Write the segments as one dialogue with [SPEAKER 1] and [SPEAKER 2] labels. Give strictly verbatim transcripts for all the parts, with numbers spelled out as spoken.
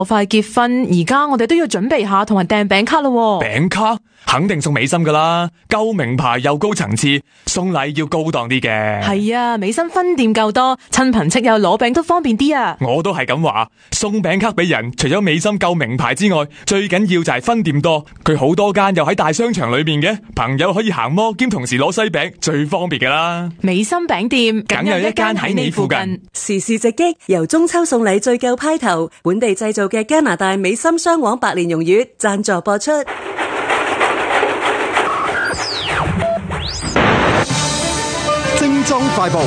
[SPEAKER 1] 快結婚，而家我哋都要準備下同人訂餅卡咯。
[SPEAKER 2] 餅卡肯定送美心噶啦，夠名牌又高層次，送禮要高檔啲嘅。
[SPEAKER 1] 係啊，美心分店夠多，親朋戚友攞餅都方便啲啊。
[SPEAKER 2] 我都係咁話，送餅卡俾人，除咗美心夠名牌之外，最緊要就係分店多。佢好多間又喺大商場裏邊嘅，朋友可以行摩兼同時攞西餅，最方便噶啦。
[SPEAKER 1] 美心餅店
[SPEAKER 2] 梗有一間喺你附近。
[SPEAKER 3] 時事直擊，由中秋送禮最夠派頭，本地製造嘅加拿大美心雙黃白蓮蓉月贊助播出。
[SPEAKER 4] 精裝快報。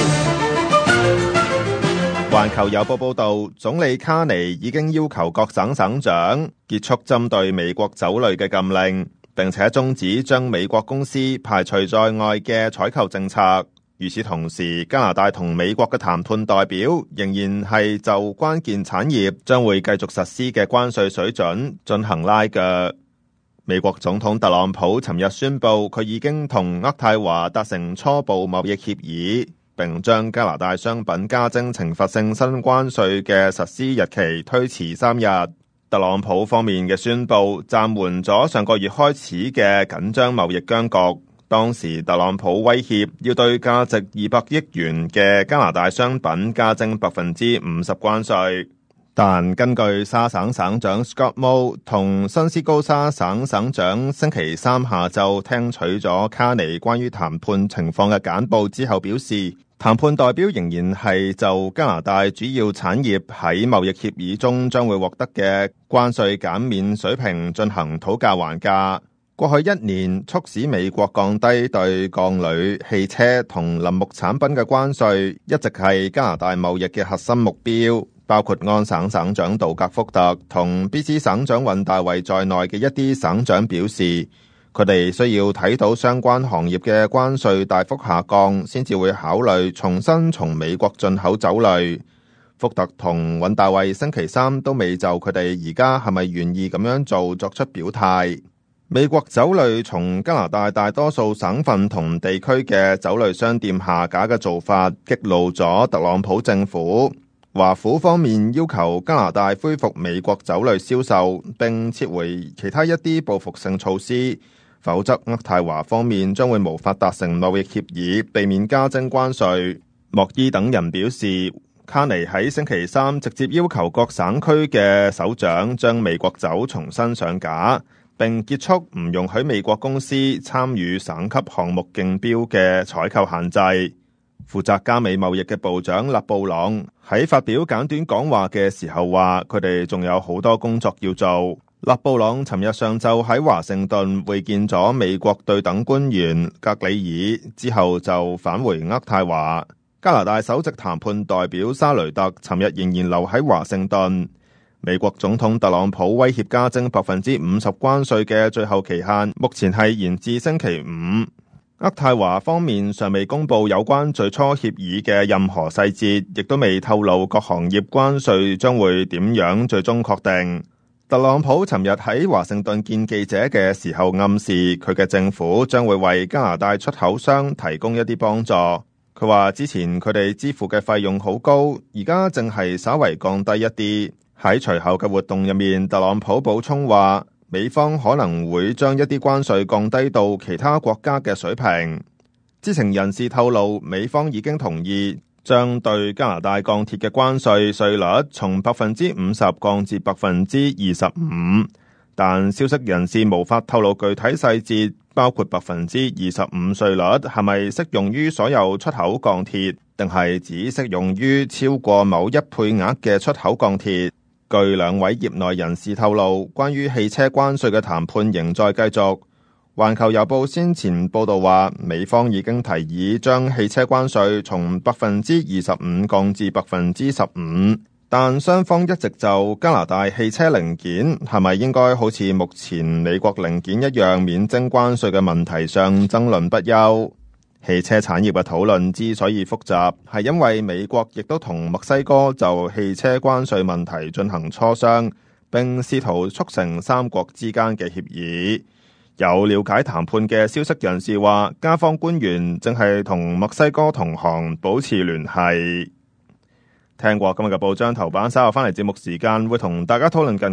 [SPEAKER 4] 環球郵報報道，總理卡尼已經要求各省省長結束針對美國酒類嘅禁令，並且終止將美國公司排除在外嘅採購政策。與此同時，加拿大同美國嘅談判代表仍然係就關鍵產業將會繼續實施嘅關稅水準進行拉鋸。美國總統特朗普尋日宣布，佢已經同渥太華達成初步貿易協議，並將加拿大商品加徵懲罰性新關稅嘅實施日期推遲三日。特朗普方面嘅宣布暫緩咗上個月開始嘅緊張貿易僵局。當時特朗普威脅要對價值二百億元嘅加拿大商品加徵百分之五十關稅。但根據沙省省長 Scott Moe 同新斯高沙省省長星期三下晝聽取咗卡尼關於談判情況嘅簡報之後表示，談判代表仍然係就加拿大主要產業喺貿易協議中將會獲得嘅關稅減免水平進行討價還價。過去一年促使美國降低對鋼鋁、汽車同林木產品嘅關稅，一直係加拿大貿易嘅核心目標。包括安省省長杜格福特同 B C 省長尹大衛在內嘅一啲省長表示，佢哋需要睇到相關行業嘅關稅大幅下降，先至會考慮重新從美國進口酒類。福特同尹大衛星期三都未就佢哋而家係咪願意咁樣做作出表態。美國酒類從加拿大大多數省份同地區嘅酒類商店下架嘅做法，激怒咗特朗普政府。華府方面要求加拿大恢復美國酒類銷售，並撤回其他一啲報復性措施，否則渥太華方面將會無法達成貿易協議，避免加徵關稅。莫伊等人表示，卡尼喺星期三直接要求各省區嘅首長將美國酒重新上架，並結束唔容許美國公司參與省級項目競標嘅採購限制。負責加美貿易嘅部長勒布朗喺發表簡短講話嘅時候話，佢哋仲有好多工作要做。勒布朗尋日上晝喺華盛頓會見咗美國對等官員格里爾，之後就返回渥太華。加拿大首席談判代表沙雷特尋日仍然留喺華盛頓。美國總統特朗普威脅加徵百分之五十關稅嘅最後期限，目前係延至星期五。渥太華方面尚未公布有關最初協議嘅任何細節，亦都未透露各行業關稅將會點樣最終確定。特朗普尋日喺華盛頓見記者嘅時候暗示，佢嘅政府將會為加拿大出口商提供一啲幫助。佢話之前佢哋支付嘅費用好高，而家淨係稍為降低一啲。喺隨後嘅活動入面，特朗普補充話，美方可能會將一啲關稅降低到其他國家嘅水平。知情人士透露，美方已經同意將對加拿大鋼鐵嘅關稅稅率從百分之五十降至百分之二十五，但消息人士無法透露具體細節，包括百分之二十五稅率係咪適用於所有出口鋼鐵，定係只適用於超過某一配額嘅出口鋼鐵。據兩位業內人士透露，關於汽車關稅嘅談判仍在繼續。環球郵報先前報道話，美方已經提議將汽車關稅從百分之二十五降至百分之十五，但雙方一直就加拿大汽車零件係咪應該好似目前美國零件一樣免徵關稅嘅問題上爭論不休。汽車產業嘅討論之所以複雜，係因為美國亦都同墨西哥就汽車關稅問題進行磋商，並試圖促成三國之間嘅協議。有了解談判嘅消息人士話，加方官員正係同墨西哥同行保持聯繫。 聽過今日嘅報章頭版，稍後翻嚟節目時間會同大家討論近